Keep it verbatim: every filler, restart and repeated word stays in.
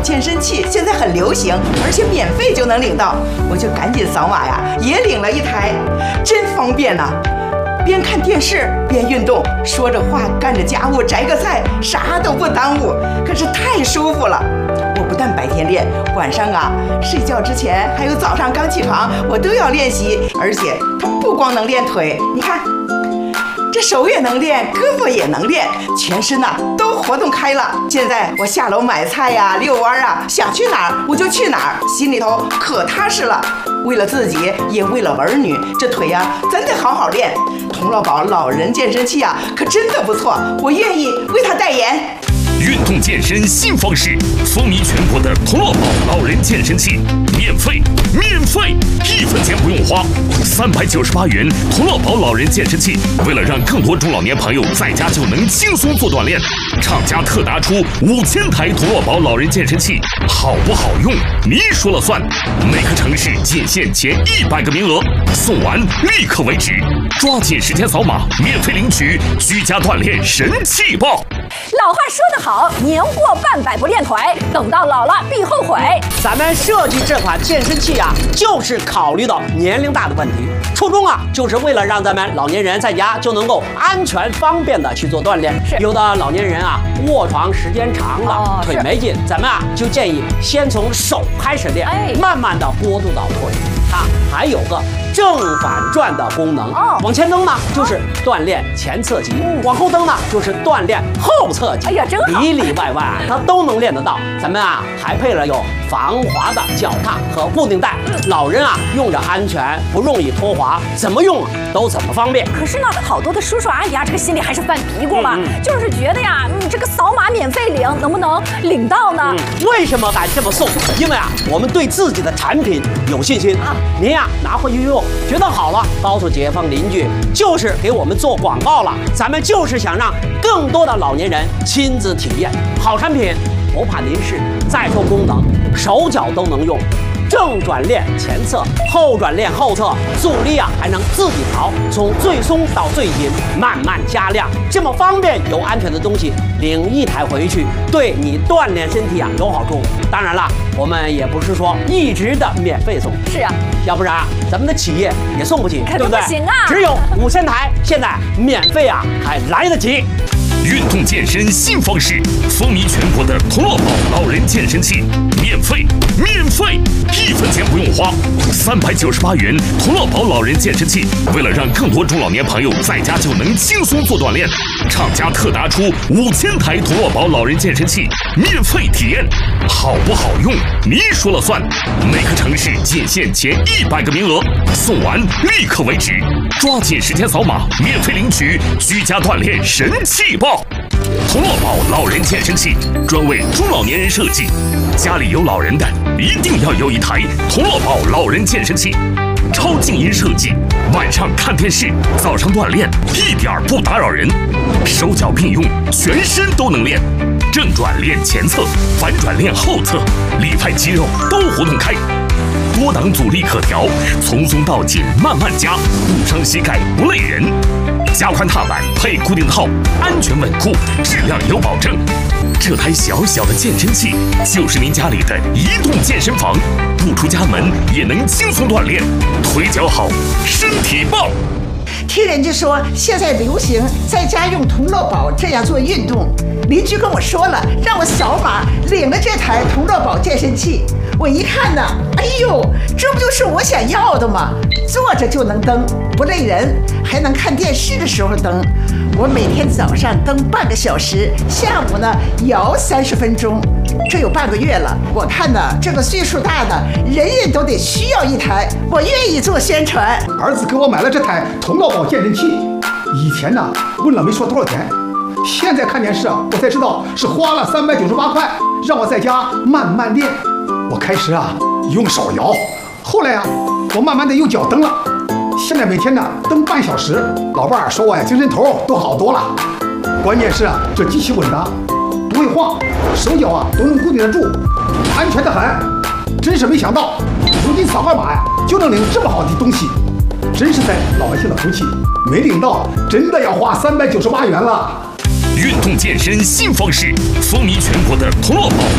健身器现在很流行，而且免费就能领到，我就赶紧扫码呀，也领了一台，真方便呐！边看电视边运动，说着话干着家务，摘个菜，啥都不耽误，可是太舒服了。我不但白天练，晚上啊睡觉之前还有早上刚起床，我都要练习，而且它不光能练腿，你看。这手也能练，胳膊也能练，全身呐、啊、都活动开了。现在我下楼买菜呀、遛弯啊，想去哪儿我就去哪儿，心里头可踏实了。为了自己，也为了儿女，这腿呀、啊、真得好好练。童乐宝老人健身器啊，可真的不错，我愿意为他代言。 运动健身新方式，风靡全国的童乐宝老人健身器，免费，免费，一分钱不用花，三百九十八元童乐宝老人健身器。为了让更多中老年朋友在家就能轻松做锻炼，厂家特拿出五千台童乐宝老人健身器，好不好用你说了算。每个城市仅限前一百个名额，送完立刻为止，抓紧时间扫码，免费领取居家锻炼神器包。 老话说得好，年过半百不练腿，等到老了必后悔。 咱们设计这款健身器啊，就是考虑到年龄大的问题，初衷啊，就是为了让咱们老年人在家就能够安全方便的去做锻炼。 是有的老年人啊，卧床时间长了， 哦、 腿没劲，咱们啊就建议先从手开始练，哎、慢慢的过渡到腿。它还有个正反转的功能，哦、往前蹬呢就是锻炼前侧肌，嗯、往后蹬呢就是锻炼后侧肌。 哎呀，真好， 里里外外它都能练得到。咱们啊还配了有防滑的脚踏和固定带，嗯、老人啊用着安全，不容易脱滑，怎么用都怎么方便。 可是呢，好多的叔叔阿姨啊，这个心里还是犯嘀咕嘛，嗯嗯、就是觉得呀，你这个扫码免费领，能不能领到呢？ 嗯、为什么敢这么送？因为啊，我们对自己的产品有信心啊。您呀拿回去用，觉得好了，告诉街坊邻居，就是给我们做广告了。咱们就是想让更多的老年人亲自体验好产品，不怕您试。再说功能，手脚都能用。正转练前侧，后转练后侧，阻力啊还能自己调，从最松到最紧，慢慢加量，这么方便又安全的东西，领一台回去，对你锻炼身体啊有好处。当然了，我们也不是说一直的免费送， 是啊， 要不然咱们的企业也送不起，对不对？ 不行啊， 只有五千台，现在免费啊还来得及。 运动健身新方式，风靡全国的童乐宝老人健身器，免费，免费，一分钱不用花，三百九十八元童乐宝老人健身器。为了让更多中老年朋友在家就能轻松做锻炼，厂家特拿出五千台童乐宝老人健身器，免费体验，好不好用你说了算。每个城市仅限前一百个名额，送完立刻为止，抓紧时间扫码，免费领取居家锻炼神器包。童乐宝老人健身器专为中老年人设计，家里有老人的一定要有一台童乐宝老人健身器。超静音设计，晚上看电视，早上锻炼，一点不打扰人。手脚并用，全身都能练。正转练前侧，反转练后侧，里外肌肉都活动开。多档阻力可调，从松到紧慢慢加，不伤膝盖不累人。加宽踏板配固定套，安全稳固，质量有保证。这台小小的健身器就是您家里的移动健身房，不出家门也能轻松锻炼，腿脚好，身体棒。 听人家说现在流行在家用童乐宝这样做运动，邻居跟我说了，让我扫码领了这台童乐宝健身器。我一看呢，哎呦，这不就是我想要的吗？坐着就能蹬，不累人，还能看电视的时候蹬。我每天早上蹬半个小时，下午呢摇三十分钟，这有半个月了。我看呢，这个岁数大的人人都得需要一台，我愿意做宣传。 儿子给我买了这台童乐宝健身器，以前呢问了没说多少钱，现在看电视啊，我才知道是花了三百九十八块，让我在家慢慢练。我开始啊用手摇，后来啊我慢慢的用脚蹬了，现在每天呢蹬半小时。老伴儿说我呀精神头都好多了。关键是啊这机器稳当，不会晃，手脚啊都能固定得住，安全得很。真是没想到，如今扫个码呀就能领这么好的东西，真是在老百姓的福气。没领到真的要花三百九十八元了。 运动健身新方式，风靡全国的童乐宝